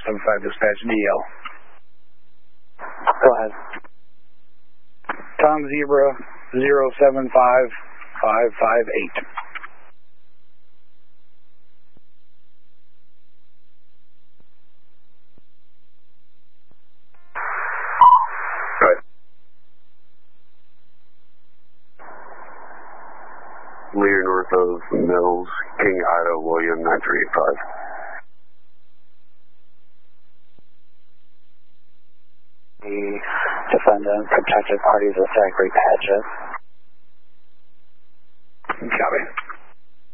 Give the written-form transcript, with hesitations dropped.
75 dispatch DL. Go ahead. Tom Zebra 075558. Lear north of Mills, King Idaho, William 9385. The defendant protected parties of Zachary Padgett.